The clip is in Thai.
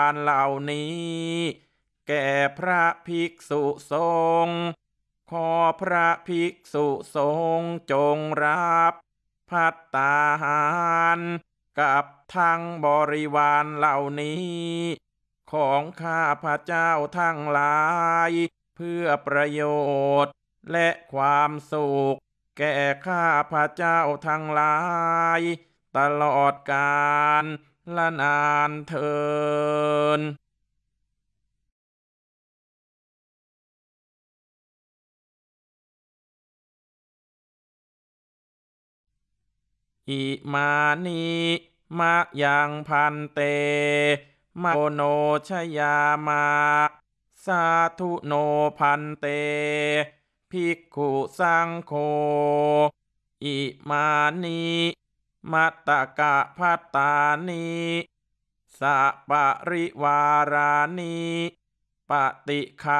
านเหล่านี้แก่พระภิกษุสงฆ์ขอพระภิกษุสงฆ์จงรับภัตตาหารกับทั้งบริวารเหล่านี้ของข้าพระเจ้าทั้งหลายเพื่อประโยชน์และความสุขแก่ข้าพระเจ้าทั้งหลายตลอดกาลละนานเทินอิมานิมะยังพันเตมะโโนชยามะสาธุโนพันเตภิกขุสังโฆอิมานิมัตตกะพัตตานิสัปปริวารานิปฏิฆา